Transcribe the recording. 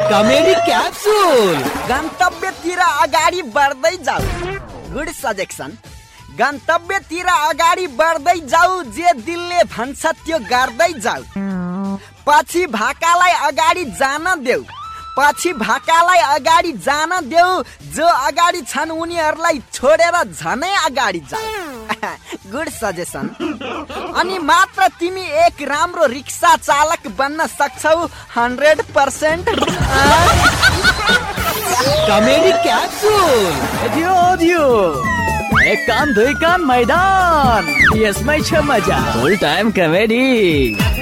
Comedy capsule. गन्तव्यतिर अगाडि बढ्दै जाऊ। Good suggestion. गन्तव्यतिर अगाडि बढ्दै जाऊ, जे दिलले भन्छ त्यो गर्दै जाऊ। पछि भाकालाई अगाडि जान देऊ। पछि भाकालाई अगाडि जान देऊ, जो अगाडि छन् उनीहरूलाई छोडेर झनै अगाडि जाऊ। Good suggestion. अनि मात्र तिमी एक राम्रो रिक्सा चालक बन्न सक्छौ 100%। Comedy capsule. दियो एक कान दुई कान मैदान, यसमै छ मजा। फुल टाइम कमेडी।